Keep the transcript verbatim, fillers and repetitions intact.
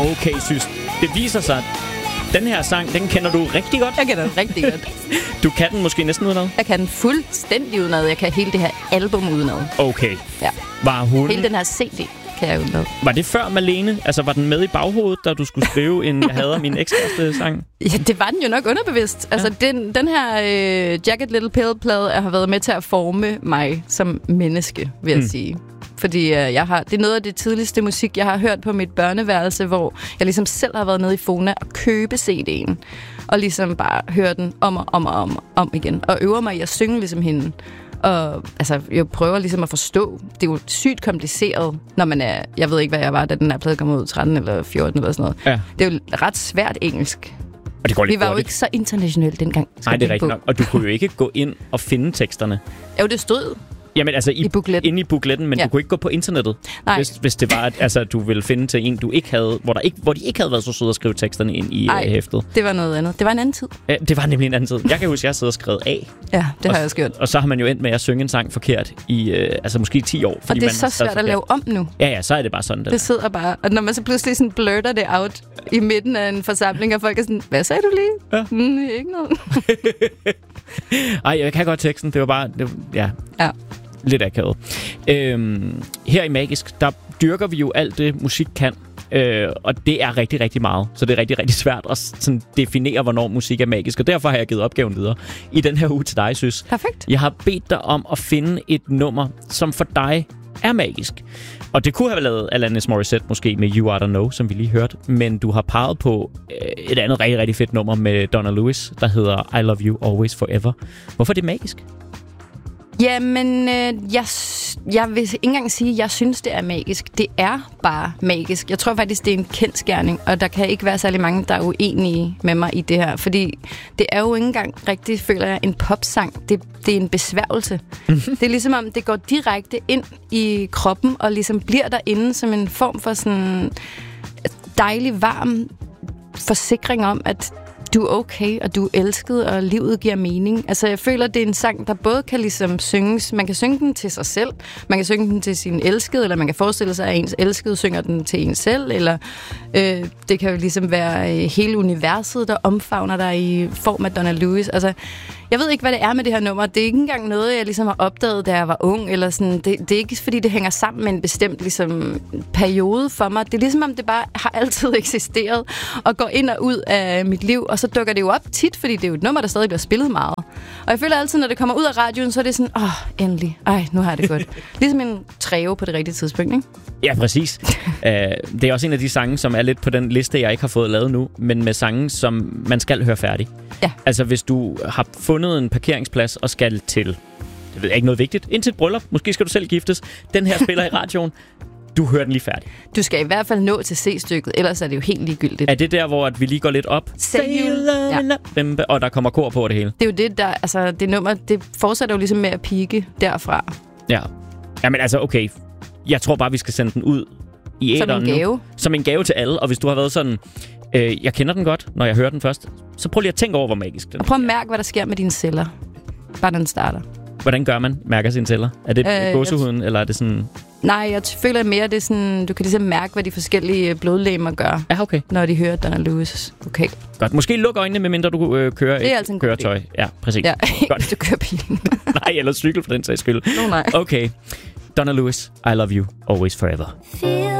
Okay, synes. Det viser sig, at den her sang, den kender du rigtig godt. Jeg kender den rigtig godt. Du kan den måske næsten udenad? Jeg kan den fuldstændig udenad. Jeg kan hele det her album udenad. Okay. Ja. Var hun... Hele den her C D kan jeg udenad. Var det før Malene? Altså, var den med i baghovedet, da du skulle skrive en Jeg hader min ekskæreste sang? Ja, det var den jo nok underbevidst. Ja. Altså, den, den her øh, Jagged Little Pill-plade har været med til at forme mig som menneske, vil jeg mm. sige. Fordi øh, jeg har, det er noget af det tidligste musik, jeg har hørt på mit børneværelse, hvor jeg ligesom selv har været nede i Fona og købe C D'en. Og ligesom bare høre den om og om og om, om igen. Og øver mig i at synge ligesom hende. Og altså, jeg prøver ligesom at forstå. Det er jo sygt kompliceret, når man er... Jeg ved ikke, hvad jeg var, da den her plade kom ud, tretten eller fjorten eller sådan noget. Ja. Det er jo ret svært engelsk. Og det går lidt Vi var hurtigt. jo ikke så internationalt dengang. Nej, det er rigtigt nok. Og du kunne jo ikke gå ind og finde teksterne. Jo, det stod... Jamen altså i, I bukletten. inde i bukletten, men ja. Du kunne ikke gå på internettet, hvis, hvis det var, at altså, du ville finde til en, du ikke havde, hvor, der ikke, hvor de ikke havde været så søde at skrive teksterne ind i Ej, uh, hæftet. Det var noget andet. Det var en anden tid. Ja, det var nemlig en anden tid. Jeg kan huske, at jeg sidder og skrevet af. Ja, det og, har jeg også gjort. Og så har man jo endt med at synge en sang forkert i uh, altså måske ti år. Og det er man så svært at lave om nu. Ja, ja, så er det bare sådan. Det, det sidder bare, og når man så pludselig sådan blurter det out i midten af en forsamling, og folk er sådan, hvad sagde du lige? Ja. Mm, ikke noget. Ej, jeg kan godt teksten. Det var bare, det, ja. Ja. Lidt akavet. Øhm, her i Magisk, der dyrker vi jo alt det, musik kan. Øh, og det er rigtig, rigtig meget. Så det er rigtig, rigtig svært at sådan, definere, hvornår musik er magisk. Og derfor har jeg givet opgaven videre i den her uge til dig, Søs. Perfekt. Jeg har bedt dig om at finde et nummer, som for dig er magisk. Og det kunne have lavet Alanis Morissette måske med You Oughta Know, som vi lige hørte. Men du har peget på øh, et andet rigtig, rigtig fedt nummer med Donna Lewis, der hedder I Love You Always Forever. Hvorfor er det magisk? Jamen, øh, jeg, jeg vil ikke engang sige, at jeg synes, det er magisk. Det er bare magisk. Jeg tror faktisk, det er en kendsgerning, og der kan ikke være særlig mange, der er uenige med mig i det her. Fordi det er jo ikke engang rigtig, føler jeg, en popsang. Det, det er en besværgelse. Det er ligesom om, det går direkte ind i kroppen, og ligesom bliver derinde som en form for sådan dejlig, varm forsikring om, at du er okay, og du er elsket, og livet giver mening. Altså, jeg føler, det er en sang, der både kan ligesom synges. Man kan synge den til sig selv, man kan synge den til sin elskede, eller man kan forestille sig, at ens elskede synger den til en selv, eller øh, det kan jo ligesom være øh, hele universet, der omfavner dig i form af Donna Lewis. Altså, jeg ved ikke, hvad det er med det her nummer. Det er ikke engang noget, jeg ligesom har opdaget, da jeg var ung, eller sådan. Det, det er ikke, fordi det hænger sammen med en bestemt ligesom, periode for mig. Det er ligesom, om det bare har altid eksisteret, og går ind og ud af mit liv, og så dukker det jo op tit, fordi det er jo et nummer, der stadig bliver spillet meget. Og jeg føler altid, når det kommer ud af radioen, så er det sådan, åh, oh, endelig. Ej, nu har jeg det godt. Ligesom en træve på det rigtige tidspunkt, ikke? Ja, præcis. uh, det er også en af de sange, som er lidt på den liste, jeg ikke har fået lavet nu, men med sange, som man skal høre færdig. Ja. Altså, hvis du har fundet en parkeringsplads og skal til, det ved jeg ikke noget vigtigt, ind til et bryllup, måske skal du selv giftes, den her spiller i radioen, du hører den lige færdig. Du skal i hvert fald nå til C-stykket, ellers er det jo helt ligegyldigt. Er det der, hvor at vi lige går lidt op? Ja. Og der kommer kor på det hele? Det er jo det, der, altså det nummer, det fortsætter jo ligesom med at pike derfra. Ja. Jamen altså, okay. Jeg tror bare, vi skal sende den ud i æteren nu. Som en gave. Som en gave til alle. Og hvis du har været sådan, øh, jeg kender den godt, når jeg hører den først, så prøv lige at tænke over, hvor magisk den er. Og prøv at mærke, hvad der sker med dine celler. Bare den starter. Hvordan gør man? Mærker sine celler? Er det øh, gåsehuden, eller er det sådan... Nej, jeg føler mere, det er sådan... Du kan ligesom mærke, hvad de forskellige blodlegemer gør. Ja, okay. Når de hører Donna Lewis. Okay. Godt. Måske luk øjnene, medmindre du øh, kører det er altså et køretøj. God Ja, præcis. Ja, godt. Hvis du kører bilen. Nej, eller cykel for den sags skyld. No, nej. Okay. Donna Lewis, I love you always forever.